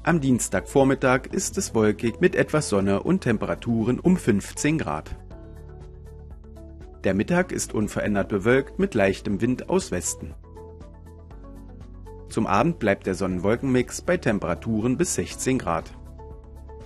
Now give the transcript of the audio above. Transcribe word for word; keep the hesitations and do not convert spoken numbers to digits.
Am Dienstagvormittag ist es wolkig mit etwas Sonne und Temperaturen um fünfzehn Grad. Der Mittag ist unverändert bewölkt mit leichtem Wind aus Westen. Zum Abend bleibt der Sonn-Wolken-Mix bei Temperaturen bis sechzehn Grad.